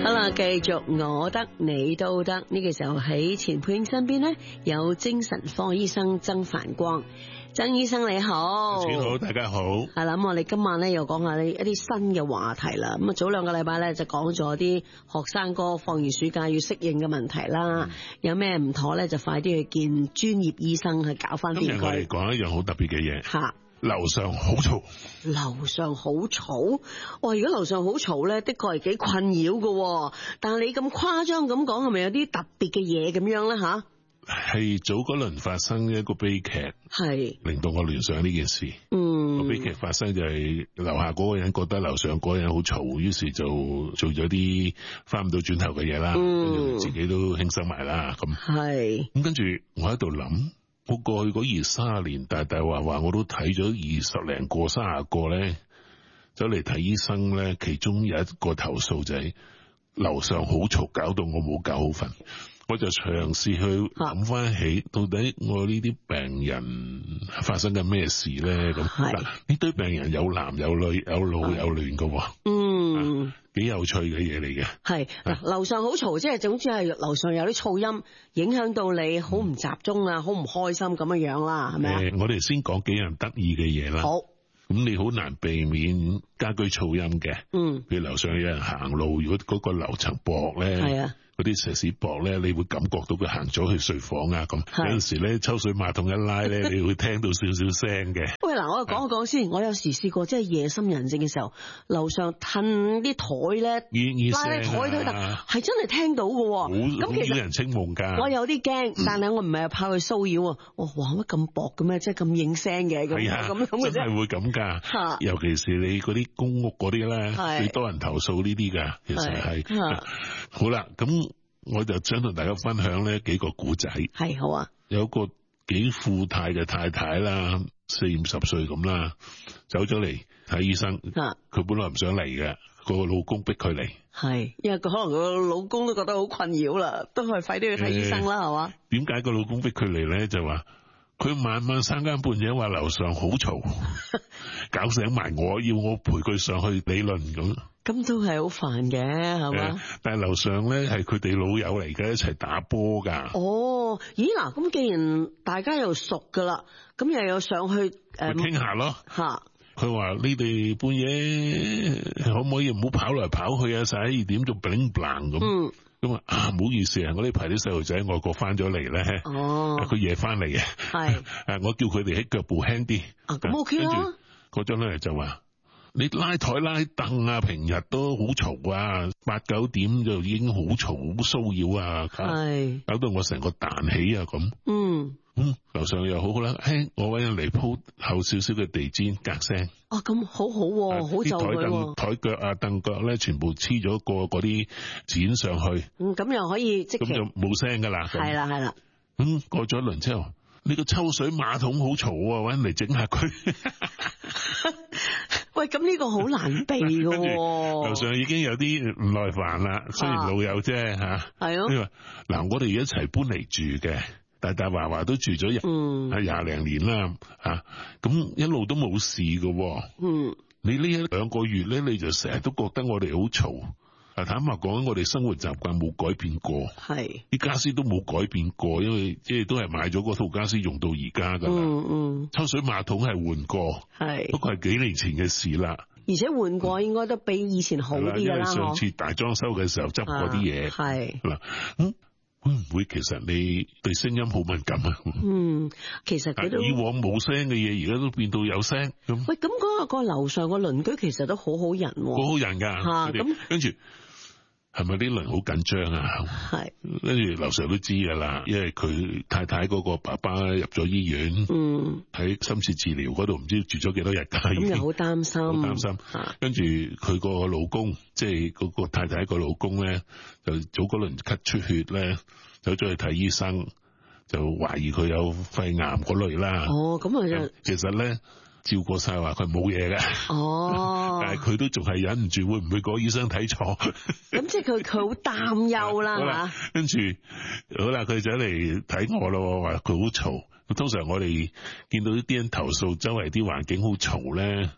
好啦，繼續我得你都得。呢個時候喺錢佩英身邊呢，有精神科醫生曾繁光。曾醫生你好。 你好，大家好。 係啦，咁我哋今晚咧又講下呢一啲新嘅話題啦。咁啊，早兩個禮拜咧就講咗啲學生哥放完暑假要適應嘅問題啦。有咩唔妥咧，就快啲去見專業醫生去搞翻掂佢。 今日我哋講一樣好特別嘅嘢。 吓。 樓上好嘈， 樓上好嘈，哇！如果樓上好嘈咧，的確係幾困擾㗎。但係你咁誇張咁講，係咪有啲特別嘅嘢咁樣咧？吓， 係早嗰輪發生一個悲劇，係令到我聯想呢件事。個悲劇發生就係樓下嗰個人覺得樓上嗰個人好嘈，於是就做咗啲翻唔到轉頭嘅嘢啦，跟住自己都輕生埋啦。咁係咁，跟住我喺度諗。我過去嗰20-30年大大話話我都睇咗20零個30個咧，走嚟睇醫生咧，其中有一個投訴就係樓上好嘈，搞到我冇覺好瞓。我就嘗試去諗翻起，到底我呢啲病人發生緊咩事咧？咁嗱，呢堆病人有男有女，有老有嫩噶，幾有趣嘅嘢嚟嘅。係嗱，樓上好嘈，即係總之係樓上有啲噪音，影響到你好唔集中啊，好唔開心咁樣樣啦，係咪啊？我哋先講幾樣得意嘅嘢啦。好，咁你好難避免家居噪音嘅。譬如樓上有人行路，如果嗰個樓層薄咧，係啊。嗰啲石屎薄咧，你會感覺到佢行咗去睡房啊，咁有陣時咧抽水馬桶一拉咧，你會聽到少少聲嘅。喂，嗱，我講一講先，我有時試過即係夜深人靜嘅時候，樓上褪啲台咧，拉啲台都得，係真係聽到嘅。咁其實有人清夢㗎。我有啲驚，但係我唔係怕佢騷擾啊。哇，乜咁薄嘅咩？即係咁應聲嘅咁嘅啫。真係會咁㗎。尤其是你嗰啲公屋嗰啲咧，最多人投訴呢啲㗎。其實係。好啦，咁。我就想同大家分享呢幾個古仔。係，好啊。有個幾富態嘅太太啦，40-50歲咁啦，走咗嚟睇醫生。佢本來唔想嚟嘅，個老公逼佢嚟。係，因為可能個老公都覺得好困擾啦，都係快啲去睇醫生啦，係嘛？點解個老公逼佢嚟咧？就話佢晚晚3更半夜話樓上好嘈，搞醒埋我，要我陪佢上去理論咁。咁都係好煩嘅，係嘛？但係樓上咧係佢哋老友嚟嘅，一齊打波噶。哦，咦嗱，咁既然大家又熟噶啦，咁又有上去傾下咯。吓，佢話你哋半夜可唔可以唔好跑來跑去啊？12點仲 bling bling 咁。咁啊，唔好意思啊，我呢排啲細路仔喺外國翻咗嚟咧。哦，佢夜翻嚟嘅。係。我叫佢哋喺腳步輕啲。咁 OK 啦。跟住嗰張咧就話。你拉台拉凳啊，平日都好嘈啊，8-9點就已經好嘈，好騷擾啊，係搞到我成個彈起啊咁。樓上又好啦，我搵人嚟鋪厚少少嘅地氈隔聲。哦，咁好好，好就佢。台腳啊，凳腳咧，全部黐咗個嗰啲剪上去。咁又可以即係。咁就冇聲噶啦。係啦，係啦。過咗一輪之後，你個抽水馬桶好嘈啊，搵人嚟整下佢。喂，咁呢個好難避嘅。樓上已經有啲唔耐煩啦，雖然老友啫吓。係咯。嗱，我哋一齊搬嚟住嘅，大大華華都住咗20零年啦，吓咁一路都冇事嘅。你呢1-2個月咧，你就成日都覺得我哋好嘈。坦白講，我哋生活習慣冇改變過，係啲家私都冇改變過，因為即係都係買咗嗰套家私用到而家噶啦。抽水馬桶係換過，係不過係幾年前嘅事啦。而且換過應該都比以前好啲噶啦。因為上次大裝修嘅時候執過啲嘢，係嗱會唔會其實你對聲音好敏感啊？其實以往冇聲嘅嘢，而家都變到有聲咁。喂，咁嗰個樓上個鄰居其實都好好人，好好人噶。咁跟住。係咪啲鄰好緊張啊？係，跟住樓上都知噶啦，因為佢太太嗰個爸爸入咗醫院，喺深切治療嗰度唔知住咗幾多日㗎，咁又好擔心，好擔心。跟住佢個老公，即係嗰個太太個老公咧，就早嗰輪咳出血咧，走咗去睇醫生，就懷疑佢有肺癌嗰類啦。哦，咁啊就其實咧。照過晒話佢冇嘢嘅，哦，但係佢都仲係忍唔住，會唔會個醫生睇錯？咁即係佢好擔憂啦吓。跟住好啦，佢就嚟睇我咯，話佢好嘈。通常我哋見到啲人投訴周圍啲環境好嘈咧，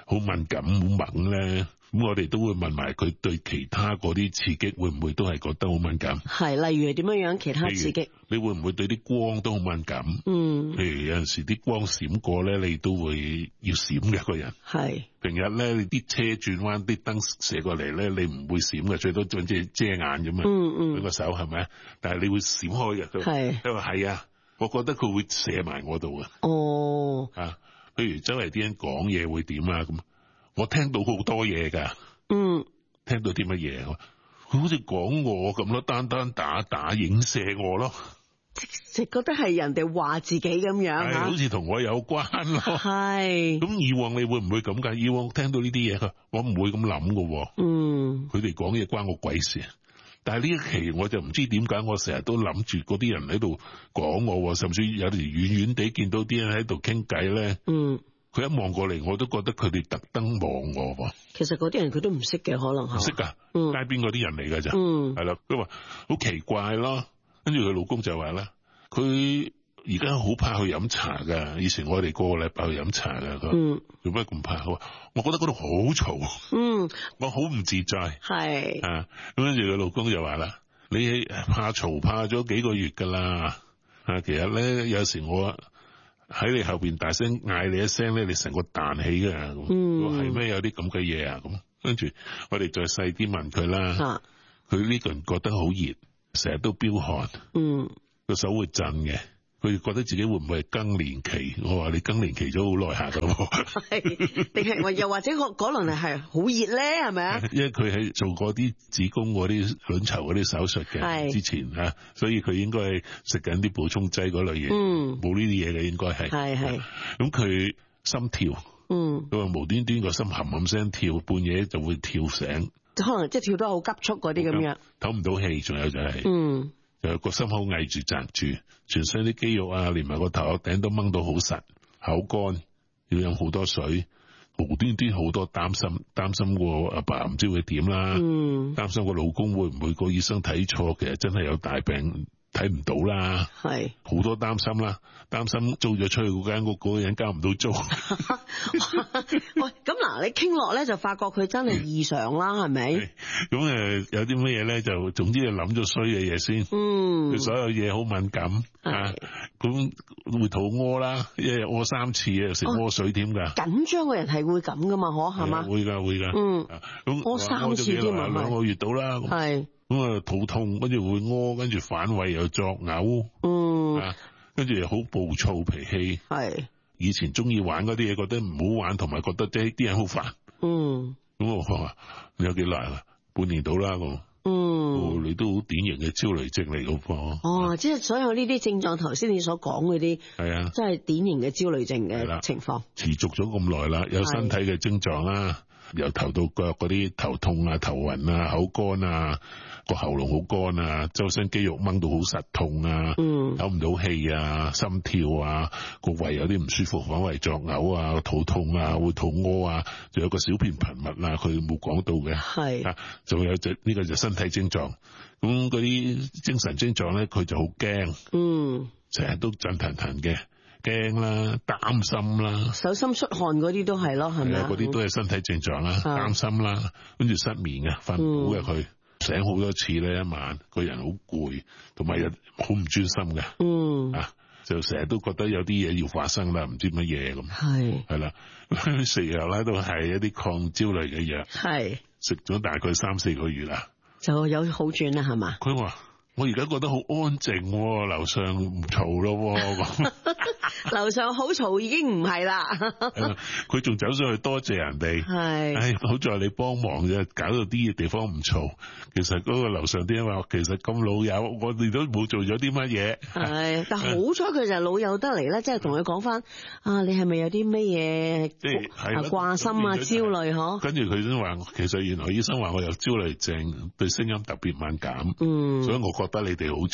好敏感好猛咧，咁我哋都會問埋佢對其他嗰啲刺激會唔會都係覺得好敏感？係， 例如係點樣其他刺激？ 你會唔會對啲光都好敏感？譬如有陣時啲光閃過咧，你都會要閃嘅個人。係。平日咧，你啲車轉彎，啲燈射過嚟咧，你唔會閃嘅，最多揾隻遮眼咁啊。佢個手係咪？但係你會閃開嘅。係。佢話係啊，我覺得佢會射埋我度啊。哦。啊，譬如周圍啲人講嘢會點啊咁。我聽到好多嘢㗎，聽到啲乜嘢？佢好似講我咁咯，單打影射我咯， 即覺得係人哋話自己咁樣好似同我有關咯。係咁，以往你會唔會咁㗎？以往聽到呢啲嘢，我唔會咁諗㗎。佢哋講嘢關我鬼事。但係呢一期我就唔知點解，我成日都諗住嗰啲人喺度講我，甚至有時遠遠地見到啲人喺度傾偈咧。佢一望過嚟，我都覺得佢哋特登望我喎。其實嗰啲人佢都唔識嘅，可能唔識㗎，街邊嗰啲人嚟㗎咋。係啦，佢話好奇怪咯。跟住佢老公就話啦，佢而家好怕去飲茶㗎。以前我哋個禮拜去飲茶㗎。佢做咩咁怕？我覺得嗰度好嘈。我好唔自在。係啊，咁跟住佢老公就話啦，你怕嘈怕咗幾個月㗎啦。其實咧有時我喺你後邊大聲嗌你一聲咧，你成個彈起㗎。係咩？有啲咁嘅嘢啊？咁跟住我哋再細啲問佢啦。佢呢個人覺得好熱，成日都飆汗。個手會震嘅。佢覺得自己會唔會係更年期？我話你更年期咗好耐下㗎喎。係定係又或者嗰輪係好熱咧？係咪啊？因為佢係做過啲子宮嗰啲卵巢嗰啲手術嘅之前嚇，所以佢應該係食緊啲補充劑嗰類嘢。冇呢啲嘢嘅應該係。係。咁佢心跳。佢話無端端個心冚冚聲跳，半夜就會跳醒。可能即係跳得好急速嗰啲咁樣。唞唔到氣，仲有就係。就個心口翳住窒住，全身啲肌肉啊，連埋個頭殼頂都掹到好實，口乾，要飲好多水，無端端好多擔心個阿爸唔知會點啦，擔心個老公會唔會個醫生睇錯，其實真係有大病睇唔到啦，係好多擔心啦，擔心租咗出去嗰間屋嗰個人交唔到租。喂，咁嗱，你傾落咧就發覺佢真係異常啦，係咪？咁有啲乜嘢咧？就總之就諗咗衰嘅嘢先。佢所有嘢好敏感啊，咁會肚屙啦，一日屙3次啊，食屙水添㗎。緊張嘅人係會咁㗎嘛？係嘛？會㗎。咁屙3次添啊？2個月到啦。係。咁啊，肚痛，跟住會屙，跟住反胃又作嘔，跟住又好暴躁脾氣。係以前中意玩嗰啲嘢，覺得唔好玩，同埋覺得啲人好煩。咁我話你有幾耐啊？半年到啦，你都好典型嘅焦慮症嚟㗎噃。即係所有呢啲症狀，頭先你所講嗰啲，係啊，即係典型嘅焦慮症嘅情況，持續咗咁耐啦，有身體嘅症狀啦，由頭到腳嗰啲頭痛啊、頭暈啊、口乾啊。個喉嚨好乾啊，周身肌肉掹到好實痛啊，唞唔到氣啊，心跳啊，個胃有啲唔舒服，反胃作嘔啊，肚痛啊，會肚屙啊，仲有個小便頻密啊，佢冇講到嘅，係啊，仲有呢個就身體症狀，咁嗰啲精神症狀咧，佢就好驚，成日都震騰騰嘅，驚啦，擔心啦，手心出汗嗰啲都係咯，係咪啊？嗰啲都係身體症狀啦，擔心啦，跟住失眠啊，瞓唔到嘅佢。醒好多次咧，一晚個人好攰，同埋又好唔專心嘅，就成日都覺得有啲嘢要發生啦，唔知乜嘢咁，係啦，食藥咧都係一啲抗焦慮嘅藥，食咗大概3-4個月啦，就有好轉啦，係嘛？佢話我而家覺得好安靜，樓上唔嘈咯，樓上好嘈已經唔係啦。佢仲走上去多謝人哋，係，好在你幫忙啫，搞到啲地方唔嘈。其實嗰個樓上啲人話，其實咁老友，我哋都冇做咗啲乜嘢。係，但好彩佢就係老友得嚟咧，即係同佢講翻啊，你係咪有啲乜嘢掛心啊、焦慮嗬？跟住佢先話，其實原來醫生話我有焦慮症，對聲音特別敏感，所以我覺得你哋好嘈。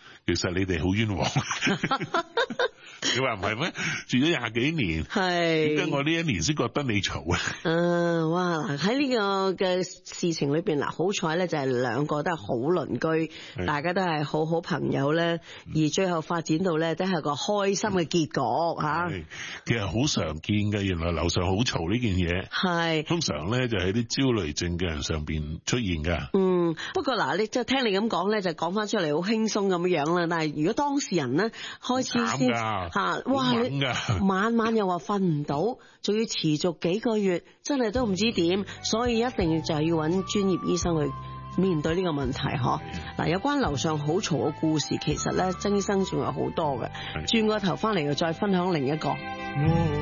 其實你哋好冤枉。你話唔係咩？住咗20幾年，係點解我呢一年先覺得你嘈啊？ 哇！喺呢個嘅事情裏邊嗱，好彩咧就係兩個都係好鄰居，大家都係好好朋友咧，而最後發展到咧都係個開心嘅結局吓。 其實好常見嘅，原來樓上好嘈呢件嘢，係通常咧就喺啲焦慮症嘅人上邊出現噶。 不過嗱，你即係聽你咁講咧，就講翻出嚟好輕鬆咁樣啦。但係如果當事人咧開始先哇！你晚晚又話瞓唔到，仲要持續幾個月，真係都唔知點，所以一定就係要揾專業醫生去面對呢個問題嗬。嗱，有關樓上好嘈嘅故事，其實咧曾醫生仲有好多嘅，轉個頭翻嚟又再分享另一個。